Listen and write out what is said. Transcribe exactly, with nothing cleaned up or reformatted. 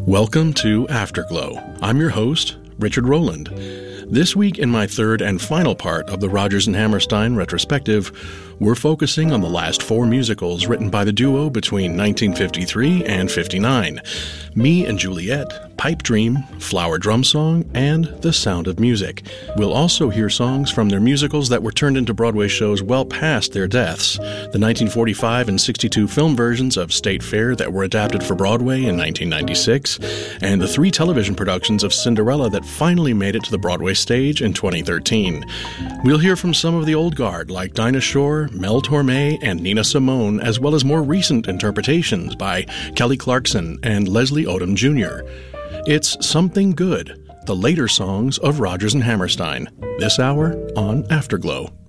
Welcome to Afterglow. I'm your host, Richard Rowland. This week, in my third and final part of the Rodgers and Hammerstein retrospective, we're focusing on the last four musicals written by the duo between nineteen fifty-three and fifty-nine. Me and Juliet, Pipe Dream, Flower Drum Song, and The Sound of Music. We'll also hear songs from their musicals that were turned into Broadway shows well past their deaths. The nineteen forty-five and sixty-two film versions of State Fair that were adapted for Broadway in nineteen ninety-six, and the three television productions of Cinderella that finally made it to the Broadway stage in twenty thirteen. We'll hear from some of the old guard like Dinah Shore, Mel Torme, and Nina Simone, as well as more recent interpretations by Kelly Clarkson and Leslie Odom Junior It's Something Good, the later songs of Rodgers and Hammerstein, this hour on Afterglow.